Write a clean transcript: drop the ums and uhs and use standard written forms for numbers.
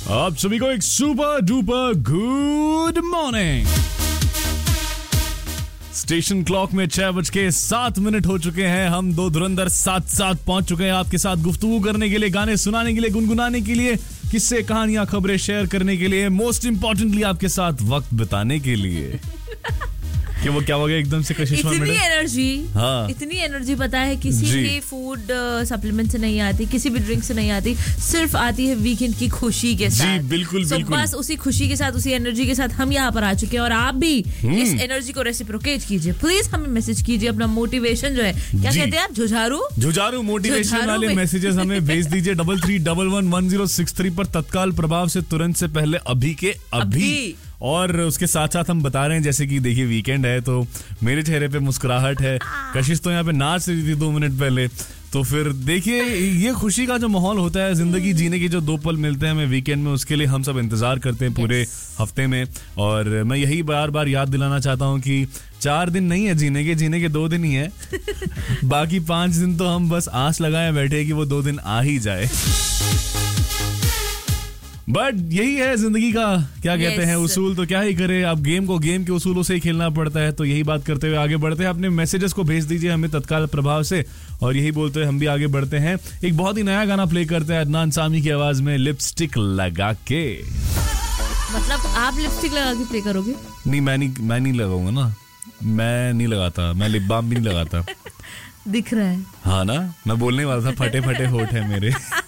आप सभी को एक super duper good morning. Station clock में 6:07 हो चुके हैं। हम दो धुरंधर साथ साथ पहुंच चुके हैं आपके साथ गुफ्तगू करने के लिए, गाने सुनाने के लिए, गुनगुनाने के लिए, किस्से कहानियां खबरें शेयर करने के लिए, मोस्ट इंपॉर्टेंटली आपके साथ वक्त बिताने के लिए। कि वो क्या हो गया एकदम से कशिश में? इतनी एनर्जी, हाँ। इतनी एनर्जी पता है किसी भी फूड सप्लीमेंट से नहीं आती, किसी भी ड्रिंक से नहीं आती, सिर्फ आती है वीकेंड की खुशी के साथ। जी बिल्कुल बिल्कुल। बस उसी खुशी के साथ, उसी एनर्जी के साथ हम यहाँ पर आ चुके हैं और आप भी इस एनर्जी को रेसिप्रोकेट कीजिए। प्लीज हमें मैसेज कीजिए, अपना मोटिवेशन जो है, क्या कहते हैं आप, जुझारू मोटिवेशन वाले मैसेजेस हमें भेज दीजिए 33111063 पर तत्काल प्रभाव से, तुरंत से पहले, अभी के अभी। और उसके साथ साथ हम बता रहे हैं, जैसे कि देखिए वीकेंड है तो मेरे चेहरे पे मुस्कुराहट है, कशिश तो यहाँ पे नाच रही थी 2 मिनट पहले। तो फिर देखिए ये खुशी का जो माहौल होता है, जिंदगी जीने के जो 2 पल मिलते हैं हमें वीकेंड में, उसके लिए हम सब इंतजार करते हैं पूरे हफ्ते में। और मैं यही बार बार याद दिलाना चाहता हूँ कि 4 दिन नहीं है जीने के 2 दिन ही है। बाकी 5 दिन तो हम बस आस लगाए बैठे कि वो 2 दिन आ ही जाए। बट यही है जिंदगी का, क्या कहते हैं, उसूल। तो क्या ही करे, आप गेम को गेम के उसूलों से ही खेलना पड़ता है। तो यही बात करते हुए आगे बढ़ते हैं। अपने मैसेजेस को भेज दीजिए हमें तत्काल प्रभाव से, और यही बोलते हुए हम भी आगे बढ़ते हैं। एक बहुत ही नया गाना प्ले करते हैं अदनान सामी की आवाज में, लिपस्टिक लगा के। मतलब आप लिपस्टिक लगा के प्ले करोगे? नहीं, मैं नहीं लगाऊंगा ना, मैं नहीं लगाता, मैं लिप बाम भी नहीं लगाता। दिख रहा है। हाँ ना, मैं बोलने वाला था, फटे फटे होठ है मेरे।